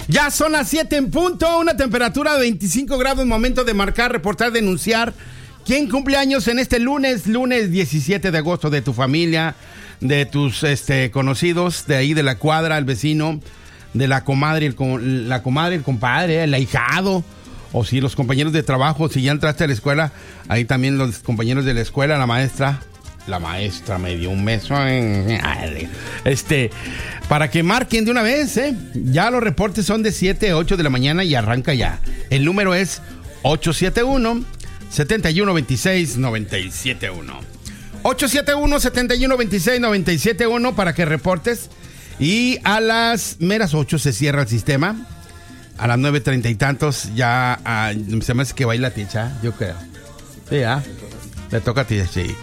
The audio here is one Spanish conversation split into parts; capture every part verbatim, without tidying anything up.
Ya son las siete en punto, una temperatura de veinticinco grados, momento de marcar, reportar, denunciar. ¿Quién cumple años en este lunes? Lunes diecisiete de agosto, de tu familia, de tus este, conocidos, de ahí de la cuadra, el vecino, de la comadre, el, la comadre, el compadre, el ahijado, o si los compañeros de trabajo, si ya entraste a la escuela, ahí también los compañeros de la escuela, la maestra. La maestra me dio un beso. Este, para que marquen de una vez, ¿eh? Ya los reportes son de siete a ocho de la mañana y arranca ya. El número es ocho siete uno, siete uno dos seis, nueve siete uno. ocho siete uno, siete uno dos seis, nueve siete uno para que reportes. Y a las meras ocho se cierra el sistema. A las nueve treinta y tantos ya uh, se me hace que baila Ticha, yo creo. Sí, ¿ah? Le toca a Ticha, sí.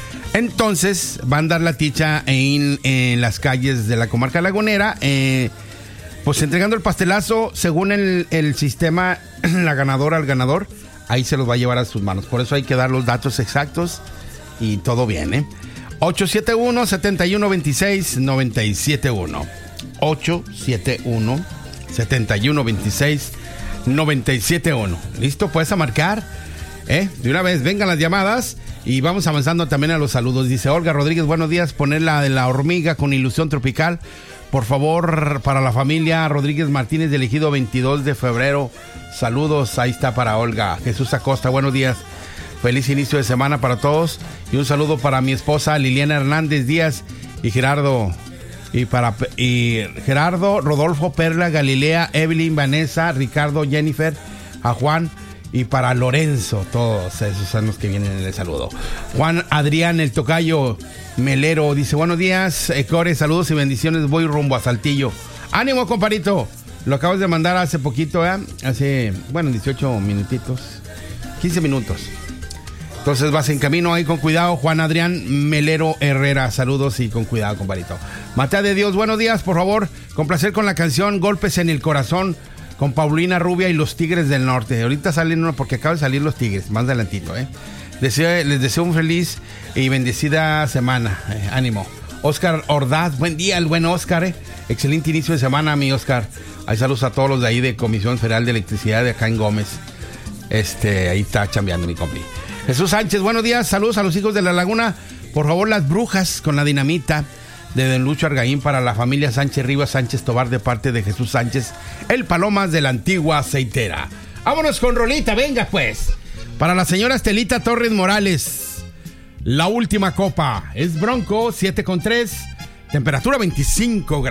Entonces va a andar la Ticha en, en las calles de la comarca lagunera, eh, pues entregando el pastelazo según el, el sistema, la ganadora al ganador, ahí se los va a llevar a sus manos. Por eso hay que dar los datos exactos y todo bien, ¿eh? ocho siete uno, siete uno dos seis, nueve siete uno. ocho siete uno, siete uno dos seis, nueve siete uno. ¿Listo? Puedes a marcar, ¿eh? De una vez, vengan las llamadas. Y vamos avanzando también a los saludos. Dice Olga Rodríguez, buenos días, poner la de la hormiga con ilusión tropical. Por favor, para la familia Rodríguez Martínez del Ejido veintidós de febrero. Saludos, ahí está para Olga. Jesús Acosta, buenos días. Feliz inicio de semana para todos. Y un saludo para mi esposa Liliana Hernández Díaz y Gerardo. Y para y Gerardo, Rodolfo, Perla, Galilea, Evelyn, Vanessa, Ricardo, Jennifer, a Juan. Y para Lorenzo, todos esos son los que vienen en el saludo. Juan Adrián, el tocayo Melero, dice, buenos días, Ecore, saludos y bendiciones, voy rumbo a Saltillo. ¡Ánimo, comparito! Lo acabas de mandar hace poquito, ¿eh? Hace, bueno, dieciocho minutitos, quince minutos. Entonces vas en camino ahí con cuidado, Juan Adrián Melero Herrera, saludos y con cuidado, comparito. Matea de Dios, buenos días, por favor, complacer con la canción Golpes en el Corazón, con Paulina Rubia y los Tigres del Norte. Ahorita salen uno porque acaban de salir los Tigres, más adelantito, ¿eh? Deseo, les deseo un feliz y bendecida semana. Eh, ánimo. Oscar Ordaz, buen día, el buen Oscar, ¿eh? Excelente inicio de semana, mi Oscar. Hay saludos a todos los de ahí de Comisión Federal de Electricidad de acá en Gómez. Este, ahí está chambeando mi compi. Jesús Sánchez, buenos días, saludos a los hijos de la Laguna. Por favor, las brujas con la dinamita de Don Lucho Argaín para la familia Sánchez Rivas Sánchez Tobar de parte de Jesús Sánchez, el Palomas de la antigua aceitera. Vámonos con rolita, venga pues. Para la señora Estelita Torres Morales, La Última Copa. Es Bronco, siete con tres, temperatura veinticinco grados.